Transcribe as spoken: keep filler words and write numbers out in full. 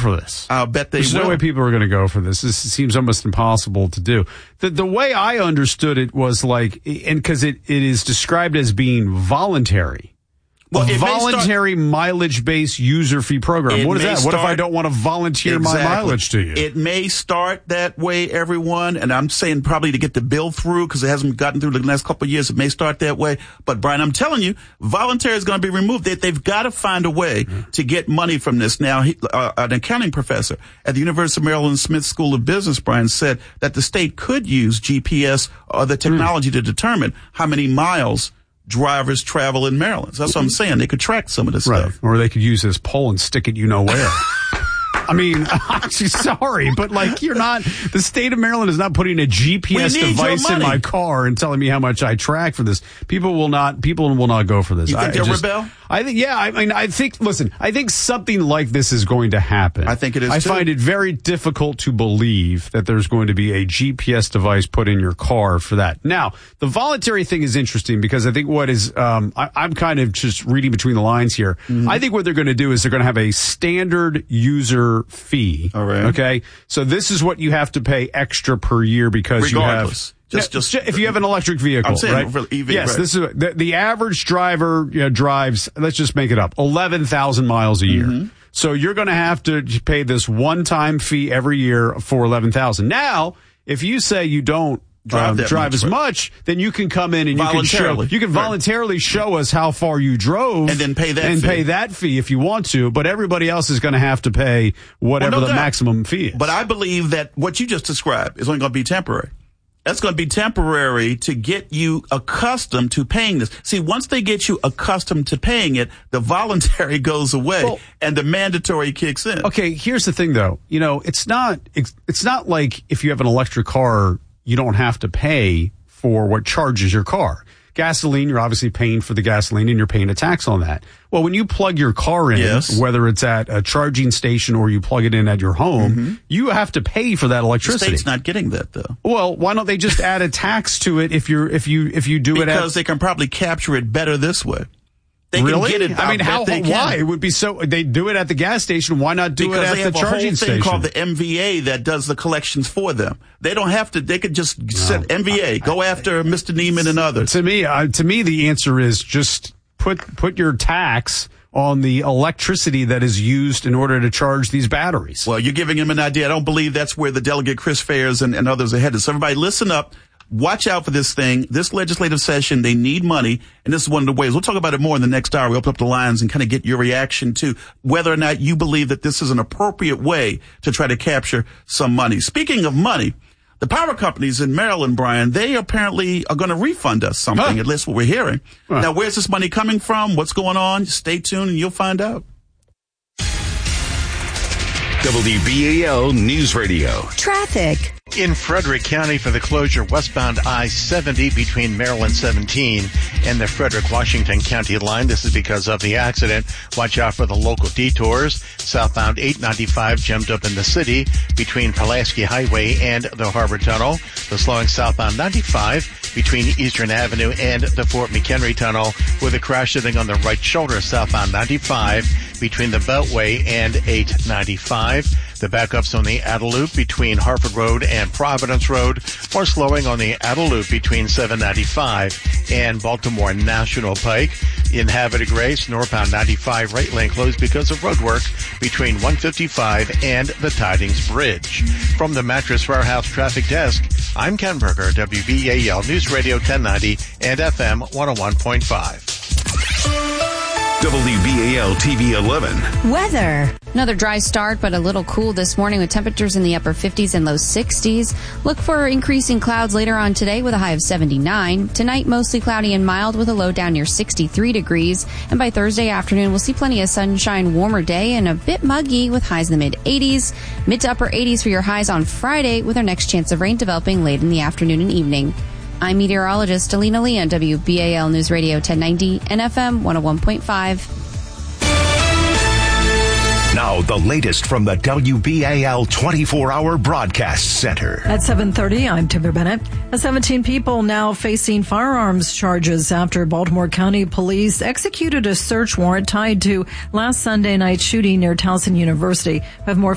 for this. I'll bet they There's will. no way people are going to go for this. This seems almost impossible to do. The the way I understood it was like, and because it, it is described as being voluntary. Well, a voluntary start, mileage-based user fee program. What is that? Start, what if I don't want to volunteer exactly. my mileage to you? It may start that way, everyone, and I'm saying probably to get the bill through because it hasn't gotten through the last couple of years. It may start that way. But, Brian, I'm telling you, voluntary is going to be removed. They, they've got to find a way mm-hmm. to get money from this. Now, he, uh, an accounting professor at the University of Maryland Smith School of Business, Brian, said that the state could use G P S or the technology mm-hmm. to determine how many miles drivers travel in Maryland. So that's what I'm saying. They could track some of this right. stuff. Or they could use this pole and stick it you know where. I mean, I'm sorry, but like you're not, the state of Maryland is not putting a G P S device in my car and telling me how much I track for this. People will not, people will not go for this. You think I, they'll just, rebel? I think, yeah, I mean, I think, listen, I think something like this is going to happen. I think it is I too. find it very difficult to believe that there's going to be a G P S device put in your car for that. Now, the voluntary thing is interesting because I think what is, um, I, I'm kind of just reading between the lines here. Mm-hmm. I think what they're going to do is they're going to have a standard user fee. All right. Okay. So this is what you have to pay extra per year because Regardless. you have, just, just if you have an electric vehicle, I'm saying right? For E V, yes, right. this is the, the average driver you know, drives. Let's just make it up, eleven thousand miles a year. Mm-hmm. So you're going to have to pay this one-time fee every year for eleven thousand. Now, if you say you don't drive, um, drive much, as right. much, then you can come in and you can show you can voluntarily right. show us how far you drove, and then pay that and fee. pay that fee if you want to. But everybody else is going to have to pay whatever well, no the doubt. maximum fee is. But I believe that what you just described is only going to be temporary. That's going to be temporary to get you accustomed to paying this. See, once they get you accustomed to paying it, the voluntary goes away well, and the mandatory kicks in. Okay, here's the thing, though. You know, it's not it's, it's not like if you have an electric car, you don't have to pay for what charges your car. Gasoline, you're obviously paying for the gasoline and you're paying a tax on that. Well, when you plug your car in, yes. whether it's at a charging station or you plug it in at your home, mm-hmm. you have to pay for that electricity. The state's not getting that, though. Well, why don't they just add a tax to it if you're if you if you do because it at, because they can probably capture it better this way. They really? can get it. I mean, how? Why? Can. It would be so. They do it at the gas station. Why not do because it at the charging station? Because they have a whole thing station? called the M V A that does the collections for them. They don't have to. They could just no, set M V A. I, go I, after I, Mister Neiman and others. To me, uh, to me, the answer is just put put your tax on the electricity that is used in order to charge these batteries. Well, you're giving him an idea. I don't believe that's where the delegate Chris Fairs and, and others are headed. So everybody, listen up. Watch out for this thing. This legislative session, they need money, and this is one of the ways. We'll talk about it more in the next hour. We'll open up the lines and kind of get your reaction to whether or not you believe that this is an appropriate way to try to capture some money. Speaking of money, the power companies in Maryland, Brian, they apparently are going to refund us something, huh. at least what we're hearing. Huh. Now, where's this money coming from? What's going on? Stay tuned and you'll find out. W B A L News Radio. Traffic. In Frederick County for the closure westbound I seventy between Maryland seventeen and the Frederick-Washington County line. This is because of the accident. Watch out for the local detours. Southbound eight ninety-five jammed up in the city between Pulaski Highway and the Harbor Tunnel. The slowing southbound ninety-five between Eastern Avenue and the Fort McHenry Tunnel with a crash sitting on the right shoulder southbound ninety-five between the Beltway and eight ninety-five. The backups on the Adel Loop between Harford Road and Providence Road, or slowing on the Adel Loop between seven ninety-five and Baltimore National Pike. In Havre de Grace, northbound ninety-five right lane closed because of road work between one fifty-five and the Tidings Bridge. From the Mattress Warehouse Traffic Desk, I'm Ken Berger, W B A L News Radio ten ninety and F M one oh one point five. W B A L T V eleven. Weather. Another dry start, but a little cool this morning with temperatures in the upper fifties and low sixties. Look for increasing clouds later on today with a high of seventy-nine. Tonight, mostly cloudy and mild with a low down near sixty-three degrees. And by Thursday afternoon, we'll see plenty of sunshine, warmer day, and a bit muggy with highs in the mid-eighties. Mid to upper eighties for your highs on Friday with our next chance of rain developing late in the afternoon and evening. I'm meteorologist Alina Lee on W B A L News Radio ten ninety and F M one oh one point five. Now, the latest from the W B A L twenty-four hour Broadcast Center. At seven thirty, I'm Timber Bennett. seventeen people now facing firearms charges after Baltimore County Police executed a search warrant tied to last Sunday night shooting near Towson University. We have more